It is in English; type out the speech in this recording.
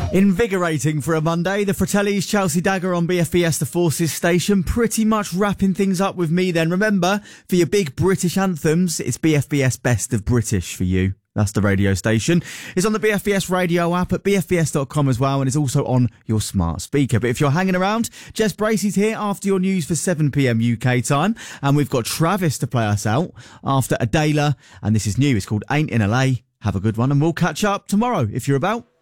Invigorating for a Monday. The Fratellis, Chelsea Dagger on BFBS The Forces station. Pretty much wrapping things up with me then. Remember, for your big British anthems, it's BFBS Best of British for you. That's the radio station. It's on the BFBS radio app at bfbs.com as well, and it's also on your smart speaker. But if you're hanging around, Jess Bracey's here after your news for 7pm UK time, and we've got Travis to play us out after Adela, and this is new. It's called Ain't in LA. Have a good one, and we'll catch up tomorrow if you're about.